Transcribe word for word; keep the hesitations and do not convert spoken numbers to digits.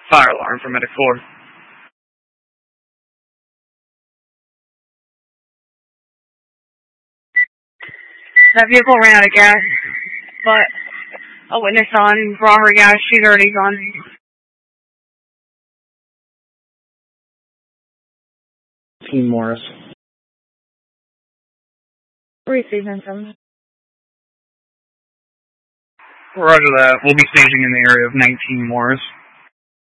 Fire alarm for Medic four. That vehicle ran out of gas, but a witness on brought her gas. She's already gone. Team Morris. Receiving some. Roger that. We'll be staging in the area of nineteen Morris.